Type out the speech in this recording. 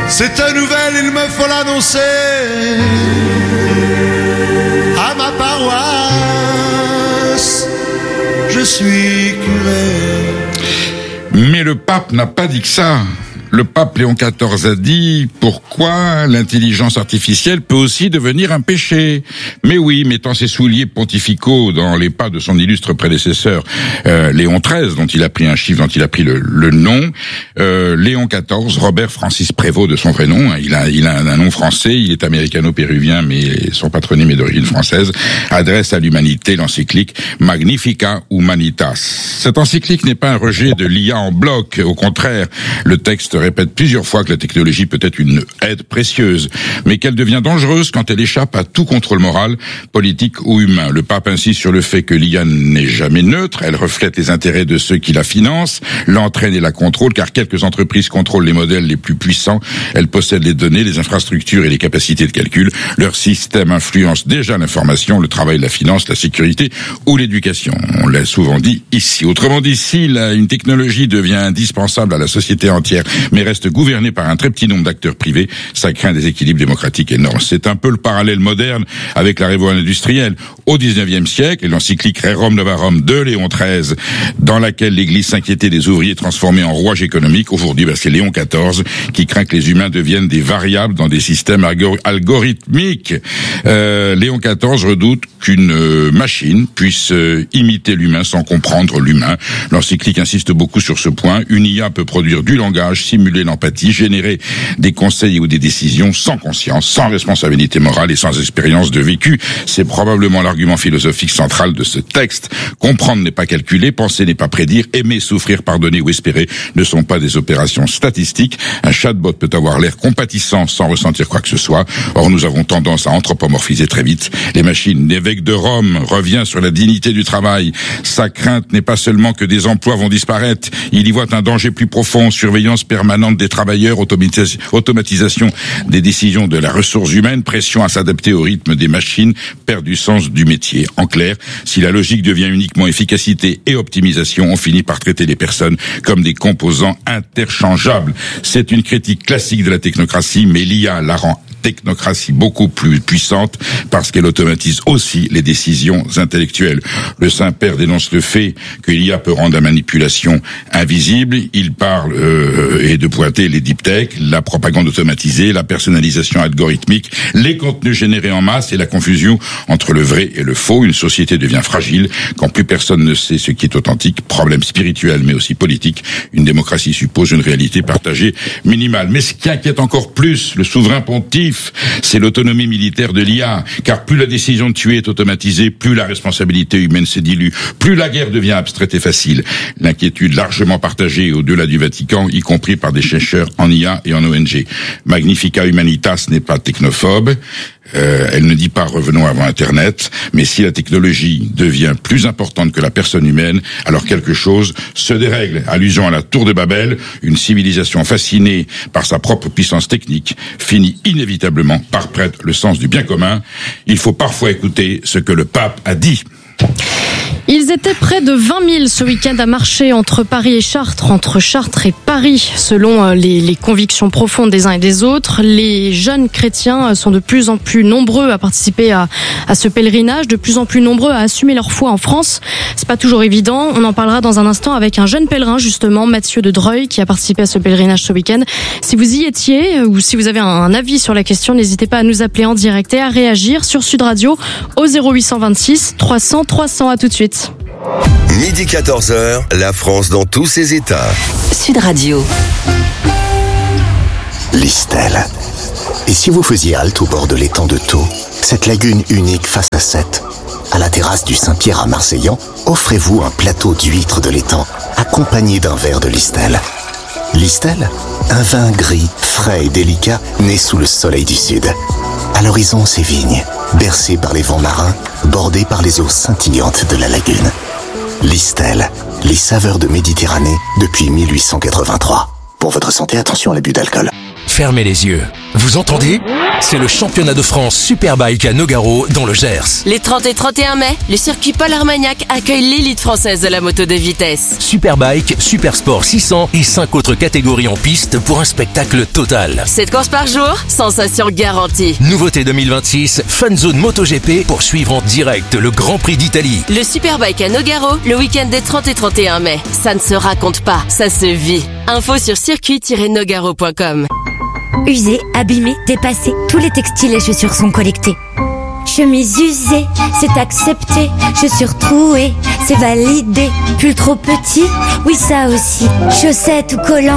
Cette nouvelle, il me faut l'annoncer à ma paroisse. Je suis curé. Mais le pape n'a pas dit que ça. Le pape Léon XIV a dit pourquoi l'intelligence artificielle peut aussi devenir un péché. Mais oui, mettant ses souliers pontificaux dans les pas de son illustre prédécesseur Léon XIII, dont il a pris un chiffre, dont il a pris le nom, Léon XIV, Robert Francis Prévost de son vrai nom, il a un nom français, il est américano-péruvien, mais son patronyme est d'origine française, adresse à l'humanité l'encyclique Magnificat Humanitas. Cette encyclique n'est pas un rejet de l'IA en bloc, au contraire, le texte répète plusieurs fois que la technologie peut être une aide précieuse, mais qu'elle devient dangereuse quand elle échappe à tout contrôle moral, politique ou humain. Le pape insiste sur le fait que l'IA n'est jamais neutre, elle reflète les intérêts de ceux qui la financent, l'entraînent et la contrôlent, car quelques entreprises contrôlent les modèles les plus puissants, elles possèdent les données, les infrastructures et les capacités de calcul. Leur système influence déjà l'information, le travail, la finance, la sécurité ou l'éducation. On l'a souvent dit ici. Autrement dit, si une technologie devient indispensable à la société entière, mais reste gouverné par un très petit nombre d'acteurs privés, ça crée un déséquilibre démocratique énorme. C'est un peu le parallèle moderne avec la révolution industrielle. Au XIXe siècle, et l'encyclique Rerum Novarum de Léon XIII, dans laquelle l'Église s'inquiétait des ouvriers transformés en rouages économiques, aujourd'hui c'est Léon XIV qui craint que les humains deviennent des variables dans des systèmes algorithmiques. Léon XIV redoute qu'une machine puisse imiter l'humain sans comprendre l'humain. L'encyclique insiste beaucoup sur ce point. Une IA peut produire du langage, simuler l'empathie, générer des conseils ou des décisions sans conscience, sans responsabilité morale et sans expérience de vécu. C'est probablement l'argument philosophique central de ce texte. Comprendre n'est pas calculer, penser n'est pas prédire, aimer, souffrir, pardonner ou espérer ne sont pas des opérations statistiques. Un chatbot peut avoir l'air compatissant sans ressentir quoi que ce soit. Or, nous avons tendance à anthropomorphiser très vite les machines. L'évêque de Rome revient sur la dignité du travail. Sa crainte n'est pas seulement que des emplois vont disparaître. Il y voit un danger plus profond, surveillance permanente des travailleurs, automatisation des décisions de la ressource humaine, pression à s'adapter au rythme des machines, perte du sens du métier. En clair, si la logique devient uniquement efficacité et optimisation, on finit par traiter les personnes comme des composants interchangeables. C'est une critique classique de la technocratie, mais l'IA la rend technocratie beaucoup plus puissante parce qu'elle automatise aussi les décisions intellectuelles. Le Saint-Père dénonce le fait que l'IA peut rendre la manipulation invisible. Il parle et de pointer les deep tech, la propagande automatisée, la personnalisation algorithmique, les contenus générés en masse et la confusion entre le vrai et le faux. Une société devient fragile quand plus personne ne sait ce qui est authentique. Problème spirituel mais aussi politique. Une démocratie suppose une réalité partagée minimale. Mais ce qui inquiète encore plus le souverain pontife, c'est l'autonomie militaire de l'IA, car plus la décision de tuer est automatisée, plus la responsabilité humaine se dilue, plus la guerre devient abstraite et facile. L'inquiétude largement partagée au-delà du Vatican, y compris par des chercheurs en IA et en ONG. Magnificat Humanitas n'est pas technophobe. Elle ne dit pas revenons avant Internet, mais si la technologie devient plus importante que la personne humaine, alors quelque chose se dérègle. Allusion à la tour de Babel, une civilisation fascinée par sa propre puissance technique finit inévitablement par perdre le sens du bien commun. Il faut parfois écouter ce que le pape a dit. Ils étaient près de 20 000 ce week-end à marcher entre Paris et Chartres, entre Chartres et Paris, selon les convictions profondes des uns et des autres. Les jeunes chrétiens sont de plus en plus nombreux à participer à ce pèlerinage, de plus en plus nombreux à assumer leur foi en France. C'est pas toujours évident. On en parlera dans un instant avec un jeune pèlerin, justement, Mathieu de Dreuil, qui a participé à ce pèlerinage ce week-end. Si vous y étiez ou si vous avez un avis sur la question, n'hésitez pas à nous appeler en direct et à réagir sur Sud Radio au 0826 300 300. À tout de suite. Midi 14h, la France dans tous ses états. Sud Radio. Listel. Et si vous faisiez halte au bord de l'étang de Thau, cette lagune unique face à Sète, à la terrasse du Saint-Pierre à Marseillan, offrez-vous un plateau d'huîtres de l'étang, accompagné d'un verre de Listel. Listel, un vin gris, frais et délicat, né sous le soleil du sud. À l'horizon, ces vignes, bercées par les vents marins, bordées par les eaux scintillantes de la lagune. Listel, les saveurs de Méditerranée depuis 1883. Pour votre santé, attention à l'abus d'alcool. Fermez les yeux. Vous entendez ? C'est le championnat de France Superbike à Nogaro dans le Gers. Les 30 et 31 mai, le circuit Paul Armagnac accueille l'élite française de la moto de vitesse. Superbike, Supersport 600 et 5 autres catégories en piste pour un spectacle total. 7 courses par jour, sensation garantie. Nouveauté 2026, Fun Zone MotoGP pour suivre en direct le Grand Prix d'Italie. Le Superbike à Nogaro, le week-end des 30 et 31 mai. Ça ne se raconte pas, ça se vit. Info sur circuit-nogaro.com. Usés, abîmés, dépassés, tous les textiles et chaussures sont collectés. Chemise usée, c'est accepté. Chaussures trouées, c'est validé. Pull trop petit, oui ça aussi. Chaussettes ou collants.